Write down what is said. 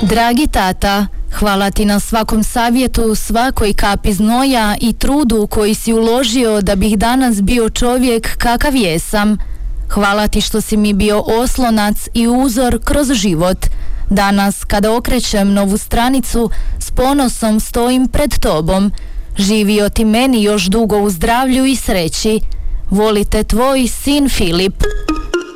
Dragi tata, hvala ti na svakom savjetu, svakoj kapi znoja i trudu koji si uložio da bih danas bio čovjek kakav jesam. Hvala ti što si mi bio oslonac i uzor kroz život. Danas, kada okrećem novu stranicu, s ponosom stojim pred tobom. Živio ti meni još dugo u zdravlju i sreći. Volite tvoj sin Filip.